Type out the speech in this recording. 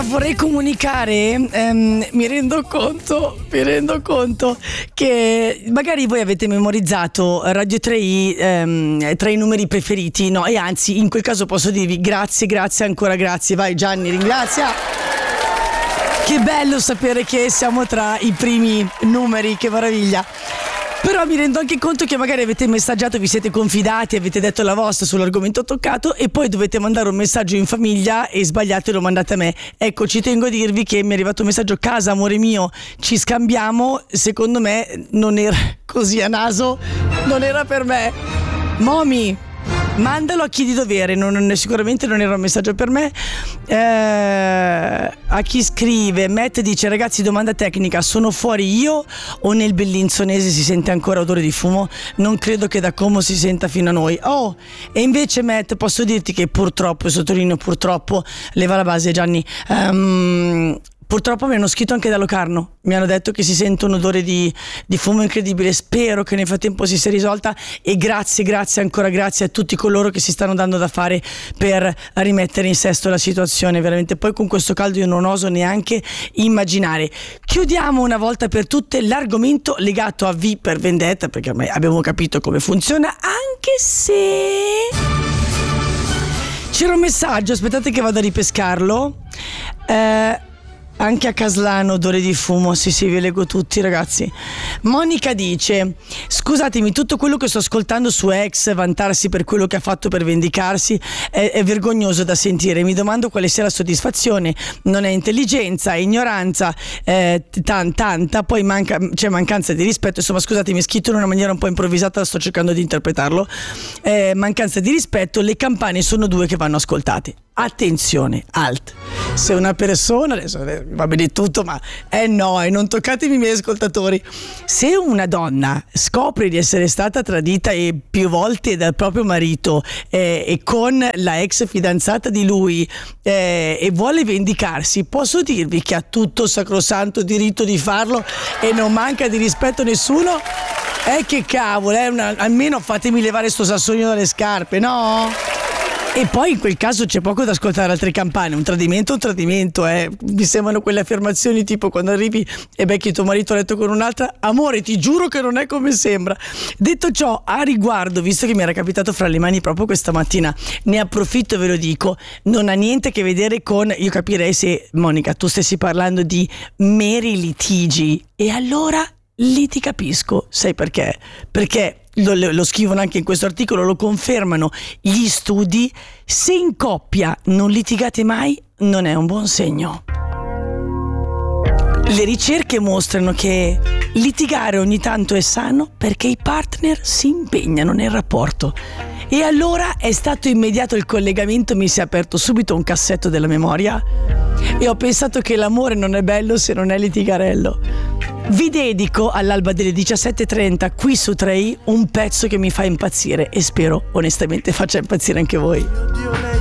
vorrei comunicare, mi rendo conto che magari voi avete memorizzato Radio 3i tra i numeri preferiti, no? E anzi, in quel caso posso dirvi grazie, ancora grazie. Vai Gianni, ringrazia. Che bello sapere che siamo tra i primi numeri, che meraviglia. Però mi rendo anche conto che magari avete messaggiato, vi siete confidati, avete detto la vostra sull'argomento toccato e poi dovete mandare un messaggio in famiglia e sbagliate e lo mandate a me. Ecco, ci tengo a dirvi che mi è arrivato un messaggio: casa, amore mio, ci scambiamo. Secondo me non era così a naso, non era per me. Momi, mandalo a chi di dovere, sicuramente non era un messaggio per me. A chi scrive, Matt dice: ragazzi, domanda tecnica, sono fuori io o nel bellinzonese si sente ancora odore di fumo? Non credo che da Como si senta fino a noi. Oh, e invece Matt, posso dirti che purtroppo, e sottolineo purtroppo, leva la base Gianni, purtroppo mi hanno scritto anche da Locarno, mi hanno detto che si sente un odore di fumo incredibile. Spero che nel frattempo si sia risolta e grazie, ancora grazie a tutti coloro che si stanno dando da fare per rimettere in sesto la situazione, veramente. Poi con questo caldo io non oso neanche immaginare. Chiudiamo una volta per tutte l'argomento legato a V per Vendetta, perché ormai abbiamo capito come funziona, anche se c'era un messaggio, aspettate che vado a ripescarlo. Anche a Caslano odore di fumo, sì, vi leggo tutti, ragazzi. Monica dice: scusatemi, tutto quello che sto ascoltando su ex vantarsi per quello che ha fatto per vendicarsi è vergognoso da sentire. Mi domando quale sia la soddisfazione. Non è intelligenza, è ignoranza, tanta, poi c'è mancanza di rispetto. Insomma, scusatemi, è scritto in una maniera un po' improvvisata, sto cercando di interpretarlo. Mancanza di rispetto, le campane sono due che vanno ascoltate. Attenzione, alt. Se una persona, adesso va bene tutto, ma no, non toccatemi i miei ascoltatori. Se una donna scopre di essere stata tradita più volte dal proprio marito e con la ex fidanzata di lui e vuole vendicarsi, posso dirvi che ha tutto sacrosanto diritto di farlo e non manca di rispetto a nessuno. Che cavolo, almeno fatemi levare sto sassolino dalle scarpe, no? E poi in quel caso c'è poco da ascoltare altre campane. Un tradimento, mi sembrano quelle affermazioni tipo quando arrivi e becchi tuo marito a letto con un'altra: amore, ti giuro che non è come sembra. Detto ciò, a riguardo, visto che mi era capitato fra le mani proprio questa mattina, ne approfitto e ve lo dico, non ha niente a che vedere con, io capirei se Monica tu stessi parlando di meri litigi, e allora lì ti capisco. Sai perché? Perché lo scrivono anche in questo articolo, lo confermano gli studi: se in coppia non litigate mai, non è un buon segno. Le ricerche mostrano che litigare ogni tanto è sano perché i partner si impegnano nel rapporto. E allora è stato immediato il collegamento, mi si è aperto subito un cassetto della memoria e ho pensato che l'amore non è bello se non è litigarello. Vi dedico all'alba delle 17:30 qui su 3i un pezzo che mi fa impazzire e spero onestamente faccia impazzire anche voi.